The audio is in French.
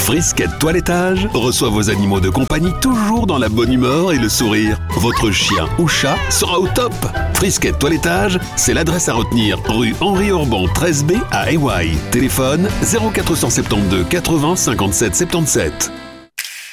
Frisquette Toilettage reçoit vos animaux de compagnie toujours dans la bonne humeur et le sourire. Votre chien ou chat sera au top. Frisquette Toilettage, c'est l'adresse à retenir, rue Henri Orban 13B à Hawaï. Téléphone 0472 80 57 77.